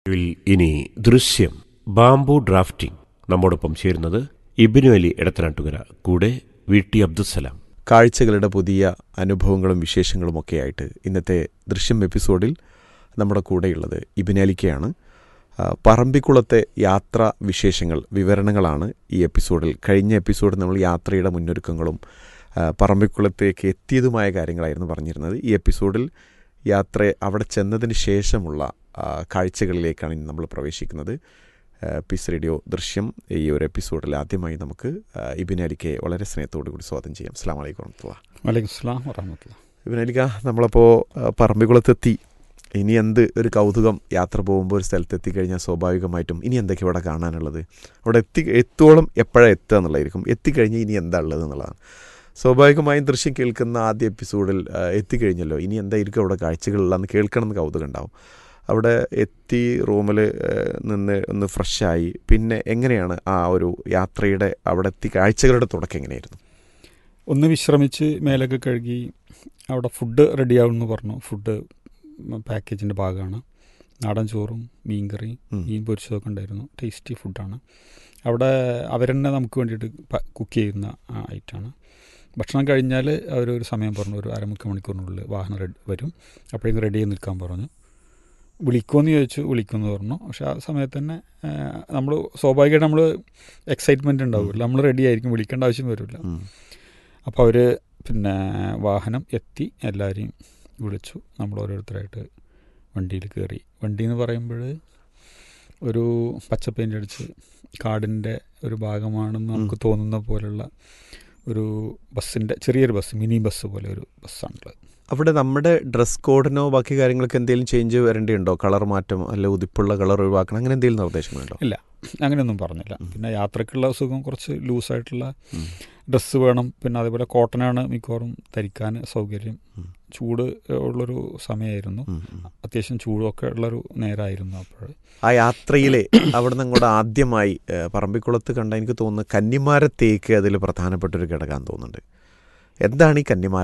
ഇനി ദൃശ്യം bamboo drafting. നമ്മോടൊപ്പം ചേരുന്നത് ഇബ്നു അലി എടത്തനാട്ടുകര, കൂടെ VT അബ്ദുസ്സലാം. കാഴ്ചകളുടെ പുതിയ അനുഭവങ്ങളും വിശേഷങ്ങളുമൊക്കെയായിട്ട് ഇന്നത്തെ ദൃശ്യം എപ്പിസോഡിൽ നമ്മുടെ കൂടെയുള്ളത് ഇബ്നു അലിക്കയാണ്. പറമ്പിക്കുളത്തെ യാത്രാ വിശേഷങ്ങൾ, വിവരണങ്ങളാണ് ഈ എപ്പിസോഡിൽ. കഴിഞ്ഞ എപ്പിസോഡിൽ നമ്മൾ യാത്രയുടെ മുന്നൊരുക്കങ്ങളും പറമ്പിക്കുളത്തേക്ക് എത്തിയതുമായ കാര്യങ്ങളായിരുന്നു പറഞ്ഞിരുന്നത്. ഈ എപ്പിസോഡിൽ അവിടെ ചെന്നതിന് ശേഷമുള്ള കാഴ്ചകളിലേക്കാണ് ഇനി നമ്മൾ പ്രവേശിക്കുന്നത്. പീസ് റേഡിയോ ദൃശ്യം ഈ ഒരു എപ്പിസോഡിൽ ആദ്യമായി നമുക്ക് ഇബ്നു അലിക്കയെ വളരെ സ്നേഹത്തോടു കൂടി സ്വാഗതം ചെയ്യാം. അസ്സലാമു അലൈക്കും വറഹ്മത്തുള്ളാഹി. വലൈക്കും സ്സലാം വറഹ്മത്തുള്ളാഹി. ഇബ്നു അലിക്ക, നമ്മളപ്പോൾ പറമ്പിക്കുളത്തെത്തി. ഇനി എന്ത് ഒരു കൗതുകം, യാത്ര പോകുമ്പോൾ ഒരു സ്ഥലത്തെത്തി കഴിഞ്ഞാൽ സ്വാഭാവികമായിട്ടും ഇനി എന്തൊക്കെ ഇവിടെ കാണാനുള്ളത്, അവിടെ എത്തോളം എപ്പോഴാണ് എത്തുക എന്നുള്ളതായിരിക്കും. എത്തിക്കഴിഞ്ഞ് ഇനി എന്താ ഉള്ളത് എന്നുള്ളതാണ്. സ്വാഭാവികമായും ദൃശ്യം കേൾക്കുന്ന ആദ്യ എപ്പിസോഡിൽ എത്തിക്കഴിഞ്ഞല്ലോ, ഇനി എന്തായിരിക്കും അവിടെ കാഴ്ചകളുള്ളതെന്ന് കേൾക്കണമെന്ന് കൗതുകം ഉണ്ടാവും. അവിടെ എത്തി റൂമിൽ നിന്ന് ഒന്ന് ഫ്രഷായി പിന്നെ എങ്ങനെയാണ് ആ ഒരു യാത്രയുടെ അവിടെ എത്തി കാഴ്ചകളുടെ തുടക്കം എങ്ങനെയായിരുന്നു? ഒന്ന് വിശ്രമിച്ച് മേലൊക്കെ കഴുകി അവിടെ ഫുഡ് റെഡിയാവുമെന്ന് പറഞ്ഞു. ഫുഡ് പാക്കേജിൻ്റെ ഭാഗമാണ്. നാടൻ ചോറും മീൻകറി, മീൻ പൊരിച്ചതൊക്കെ ഉണ്ടായിരുന്നു. ടേസ്റ്റി ഫുഡാണ്. അവിടെ അവരെന്നെ നമുക്ക് വേണ്ടിയിട്ട് കുക്ക് ചെയ്യുന്ന ഐറ്റമാണ്. ഭക്ഷണം കഴിഞ്ഞാൽ അവരൊരു സമയം പറഞ്ഞു, ഒരു അരമുക്കാൽ മണിക്കൂറിനുള്ളിൽ വാഹനം വരും, അപ്പോഴേക്കും റെഡി ആയി നിൽക്കാൻ പറഞ്ഞു. വിളിക്കുമെന്ന് ചോദിച്ചു, വിളിക്കുമെന്ന് പറഞ്ഞു. പക്ഷെ ആ സമയത്ത് തന്നെ നമ്മൾ സ്വാഭാവികമായിട്ട് നമ്മൾ എക്സൈറ്റ്മെൻറ്റ് ഉണ്ടാവില്ല, നമ്മൾ റെഡി ആയിരിക്കും, വിളിക്കേണ്ട ആവശ്യം വരില്ല. അപ്പോൾ അവർ പിന്നെ വാഹനം എത്തി, എല്ലാവരെയും വിളിച്ചു. നമ്മൾ ഓരോരുത്തരായിട്ട് വണ്ടിയിൽ കയറി. വണ്ടി എന്ന് പറയുമ്പോൾ ഒരു പച്ച പെയിൻ്റ് അടിച്ച് കാടിൻ്റെ ഒരു ഭാഗമാണെന്ന് നമുക്ക് തോന്നുന്ന പോലുള്ള ഒരു ബസ്സിൻ്റെ ചെറിയൊരു ബസ്, മിനി ബസ് പോലെ ഒരു ബസ്സാണുള്ളത്. അവിടെ നമ്മുടെ ഡ്രസ് കോഡിനോ ബാക്കി കാര്യങ്ങൾക്ക് എന്തെങ്കിലും ചേഞ്ച് വരേണ്ടിയുണ്ടോ? കളർ മാറ്റം, അല്ല ഉദിപ്പുള്ള കളർ ഒഴിവാക്കണം, അങ്ങനെ എന്തെങ്കിലും നിർദ്ദേശങ്ങളുണ്ടോ? ഇല്ല, അങ്ങനെയൊന്നും പറഞ്ഞില്ല. പിന്നെ യാത്രക്കുള്ള സുഖം കുറച്ച് ലൂസായിട്ടുള്ള ഡ്രസ്സ് വേണം. പിന്നെ അതേപോലെ കോട്ടനാണ് മിക്കവാറും ധരിക്കാൻ സൗകര്യം. ചൂട് ഉള്ളൊരു സമയമായിരുന്നു, അത്യാവശ്യം ചൂടൊക്കെ ഉള്ളൊരു നേരമായിരുന്നു. അപ്പോൾ ആ യാത്രയിലെ അവിടെ നിന്ന് അങ്ങോട്ട് ആദ്യമായി പറമ്പിക്കുളത്ത് കണ്ട എനിക്ക് തോന്നുന്നു കന്നിമാര തേക്ക് അതിൽ പ്രധാനപ്പെട്ടൊരു ഘടകമാണെന്ന് തോന്നുന്നുണ്ട്. എന്താണ് ഈ കന്നിമാര